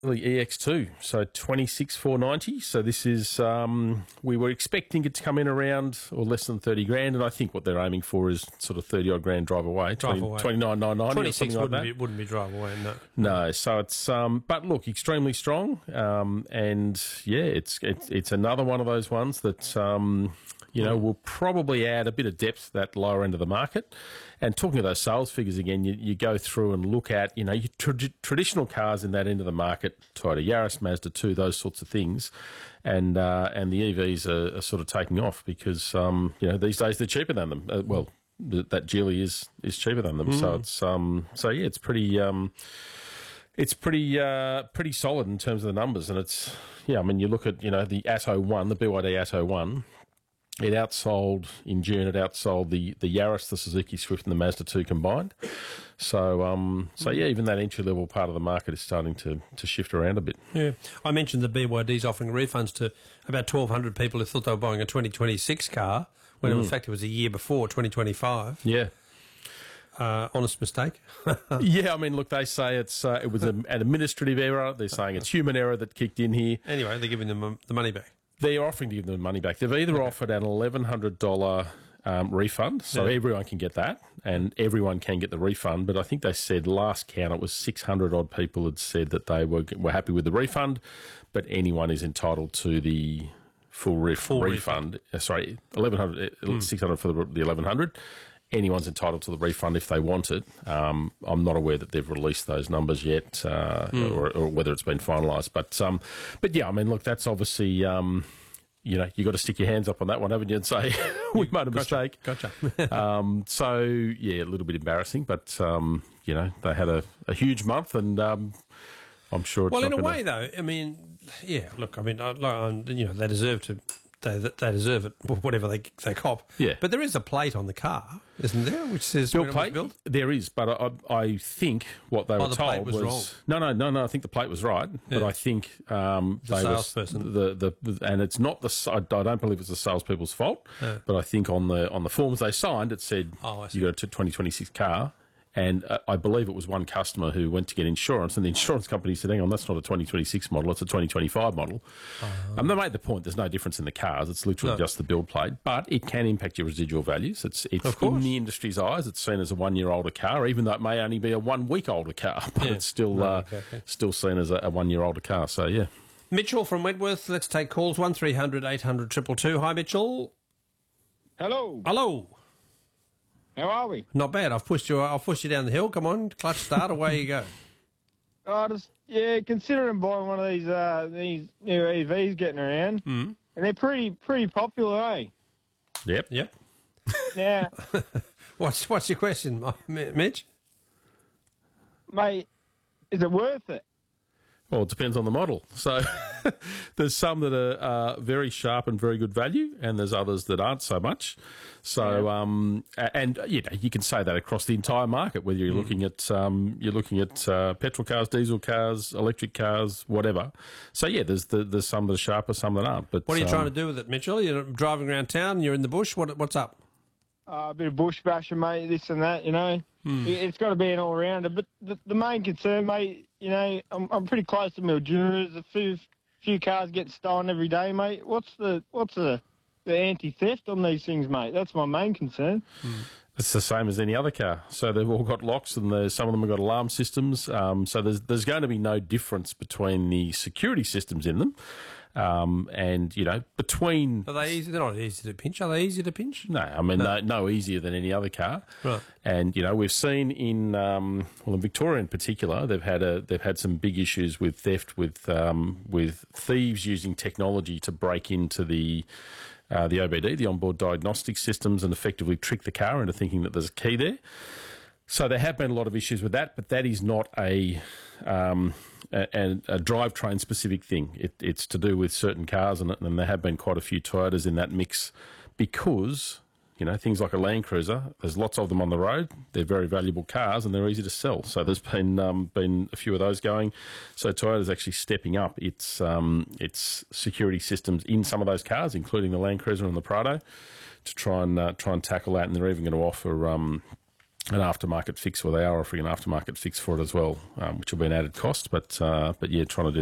the EX2, so 26,490. So this is, we were expecting it to come in around or less than 30 grand, and I think what they're aiming for is sort of 30 odd grand drive away. 29,990 or something like that. Wouldn't be drive away, no. No, so it's, but look, extremely strong, and yeah, it's another one of those ones that, will probably add a bit of depth to that lower end of the market. And talking of those sales figures again, you go through and look at, your traditional cars in that end of the market, Toyota Yaris, Mazda 2, those sorts of things. And the EVs are sort of taking off because, these days they're cheaper than them. That Geely is cheaper than them. So it's pretty solid in terms of the numbers. And it's, you look at, the Atto 1, the BYD Atto 1, it outsold in June. It outsold the Yaris, the Suzuki Swift, and the Mazda 2 combined. So even that entry level part of the market is starting to shift around a bit. Yeah, I mentioned the BYD's offering refunds to about 1,200 people who thought they were buying a 2026 car when in fact it was a year before 2025. Yeah. Honest mistake. Yeah, look, they say it was an administrative error. They're saying it's human error that kicked in here. Anyway, they're giving them the money back. They're offering to give them the money back. They've either offered an $1,100 refund, so everyone can get that, and everyone can get the refund. But I think they said last count it was 600 odd people had said that they were happy with the refund, but anyone is entitled to the full refund. Sorry, 1,100, 600 for the 1,100. Anyone's entitled to the refund if they want it. I'm not aware that they've released those numbers yet, or whether it's been finalised. But yeah, look, that's obviously, you got to stick your hands up on that one, haven't you, and say we made a mistake. Gotcha. So yeah, a little bit embarrassing, but they had a huge month, and I'm sure. It's in a way, though, look, they deserve to. They deserve it, whatever they cop. Yeah. But there is a plate on the car, isn't there, which says build plate? There is, but I think what they were the told plate was wrong. No. I think the plate was right, but I think the salesperson. And it's not I don't believe it's the salespeople's fault. Yeah. But I think on the forms they signed, it said you got a 2026 car. And I believe it was one customer who went to get insurance, and the insurance company said, hang on, that's not a 2026 model, it's a 2025 model. They made the point there's no difference in the cars, it's literally just the build plate, but it can impact your residual values. It's in the industry's eyes, it's seen as a 1 year older car, even though it may only be a 1 week older car, but it's still seen as a 1 year older car, so yeah. Mitchell from Wentworth, let's take calls, 1300 800 222. Hi, Mitchell. Hello. How are we? Not bad. I've pushed you down the hill. Come on, clutch start, away you go. Considering buying one of these new EVs getting around, and they're pretty popular, eh? Yep. Now, what's your question, Mitch? Mate, is it worth it? Well, it depends on the model. So there's some that are very sharp and very good value, and there's others that aren't so much. So, and you can say that across the entire market, whether you're looking at petrol cars, diesel cars, electric cars, whatever. So yeah, there's some that are sharper, some that aren't. But what are you trying to do with it, Mitchell? You're driving around town, you're in the bush. What's up? A bit of bush bashing, mate. This and that, It's got to be an all-rounder. But the main concern, mate, I'm pretty close to Mildura's. A few cars get stolen every day, mate. What's the anti-theft on these things, mate? That's my main concern. It's the same as any other car. So they've all got locks, and some of them have got alarm systems. So there's going to be no difference between the security systems in them. And between are they easy? They're not easy to pinch. Are they easy to pinch? No, no easier than any other car. Right. And we've seen in Victoria in particular, they've had some big issues with theft, with thieves using technology to break into the OBD, the onboard diagnostic systems, and effectively trick the car into thinking that there's a key there. So there have been a lot of issues with that, but that is not a drivetrain specific thing. It's to do with certain cars, and there have been quite a few Toyotas in that mix because, things like a Land Cruiser, there's lots of them on the road. They're very valuable cars and they're easy to sell. So there's been a few of those going. So Toyota's actually stepping up its security systems in some of those cars, including the Land Cruiser and the Prado, to try and tackle that. And they're even going to offer an aftermarket fix, or they are offering an aftermarket fix for it as well, which will be an added cost. But yeah, trying to do